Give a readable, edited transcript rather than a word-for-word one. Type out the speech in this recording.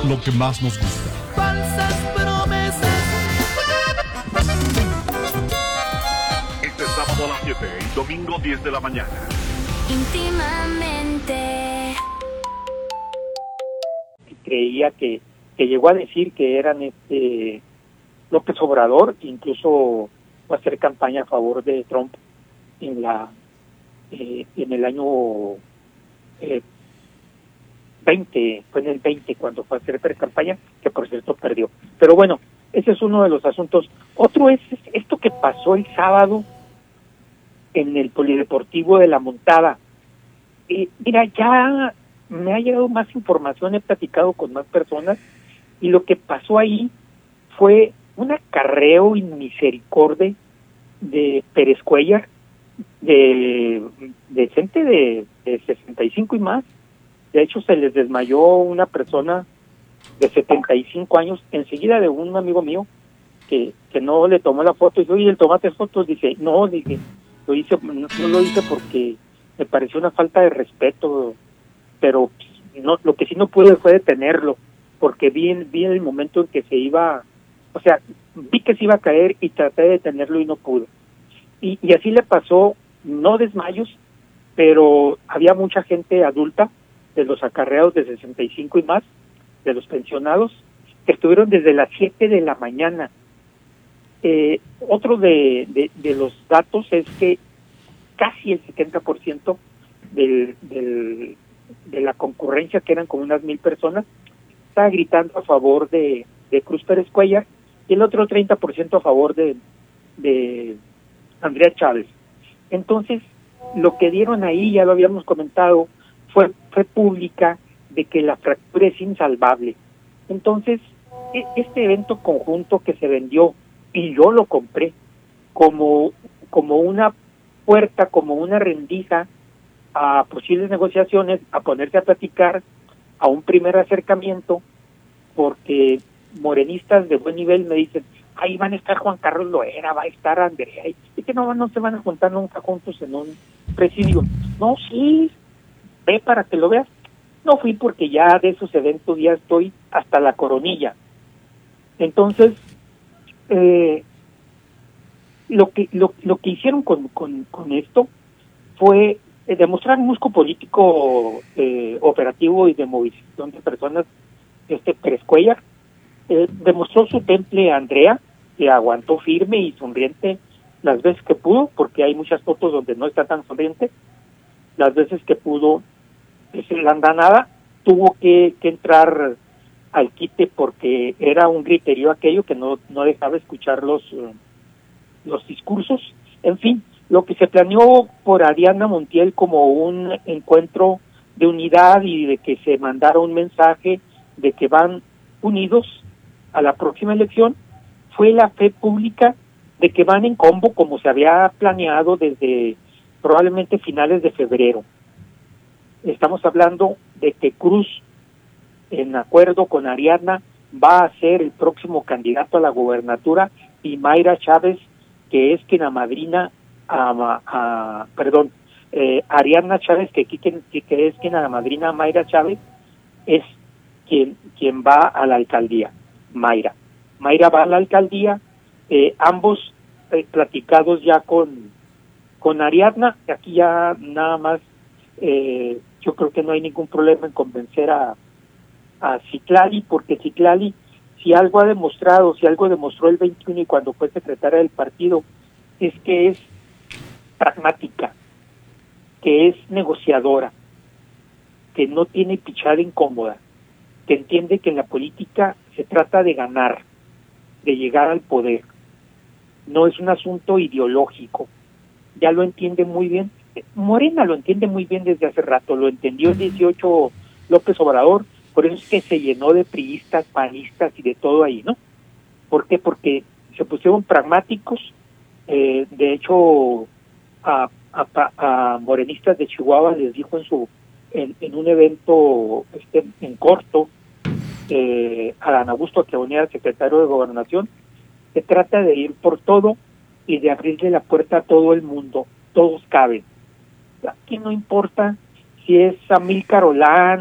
lo que más nos gusta. Falsas promesas. Este sábado a las 7 y domingo 10 de la mañana. Íntimamente. Creía que llegó a decir que eran López Obrador, incluso va a hacer campaña a favor de Trump en el año 20, fue en el 20 cuando fue a hacer pre-campaña, que por cierto perdió. Pero bueno, ese es uno de los asuntos. Otro es esto que pasó el sábado en el Polideportivo de La Montada. Mira, ya me ha llegado más información, he platicado con más personas, y lo que pasó ahí fue un acarreo inmisericordia de Pérez Cuellar, de gente de 65 y más. De hecho, se les desmayó una persona de 75 años, enseguida de un amigo mío que no le tomó la foto, y dice, oye, ¿le tomaste fotos? Dice, no, dije, no lo hice porque me pareció una falta de respeto, pero no, lo que sí no pude fue detenerlo, porque vi el momento en que se iba, o sea, vi que se iba a caer y traté de detenerlo y no pude. Y así le pasó, no desmayos, pero había mucha gente adulta, de los acarreados de 65 y más, de los pensionados, que estuvieron desde las 7 de la mañana. Otro de los datos es que casi el 70% de la concurrencia, que eran como unas 1,000 personas, estaba gritando a favor de Cruz Pérez Cuellar, y el otro 30% a favor de Andrea Chávez. Entonces, lo que dieron ahí, ya lo habíamos comentado, fue pública de que la fractura es insalvable. Entonces, este evento conjunto que se vendió, y yo lo compré, como una puerta, como una rendija a posibles negociaciones, a ponerse a platicar, a un primer acercamiento, porque morenistas de buen nivel me dicen, ahí van a estar Juan Carlos Loera, va a estar Andrea, y que no se van a juntar nunca juntos en un presidio. No, sí, ve para que lo veas. No fui porque ya de esos eventos ya estoy hasta la coronilla. Entonces, lo que hicieron con esto fue demostrar un músculo político operativo y de movilización de personas. Pérez Cuellar demostró su temple a Andrea, que aguantó firme y sonriente las veces que pudo, porque hay muchas fotos donde no está tan sonriente. Las veces que pudo, la andanada, tuvo que entrar al quite porque era un griterío aquello que no dejaba escuchar los discursos. En fin, lo que se planeó por Ariadna Montiel como un encuentro de unidad y de que se mandara un mensaje de que van unidos a la próxima elección, fue la fe pública de que van en combo como se había planeado desde probablemente finales de febrero. Estamos hablando de que Cruz, en acuerdo con Ariadna, va a ser el próximo candidato a la gobernatura, y Mayra Chávez, que es quien amadrina Ariadna Chávez, que es quien amadrina a Mayra Chávez, es quien va a la alcaldía. Mayra va a la alcaldía, ambos platicados ya con Ariadna. Aquí ya nada más, yo creo que no hay ningún problema en convencer a Citlali, porque Citlali, si algo demostró el 21 y cuando fue secretaria del partido, es que es pragmática, que es negociadora, que no tiene pichada incómoda, que entiende que en la política se trata de ganar, de llegar al poder. No es un asunto ideológico. Ya lo entiende muy bien. Morena lo entiende muy bien desde hace rato. Lo entendió el 18 López Obrador. Por eso es que se llenó de priistas, panistas y de todo ahí, ¿no? ¿Por qué? Porque se pusieron pragmáticos. De hecho, a morenistas de Chihuahua les dijo en un evento en corto, a Adán Augusto Aquiabonía, secretario de Gobernación, se trata de ir por todo y de abrirle la puerta a todo el mundo. Todos caben. Aquí no importa si es Amílcar Olán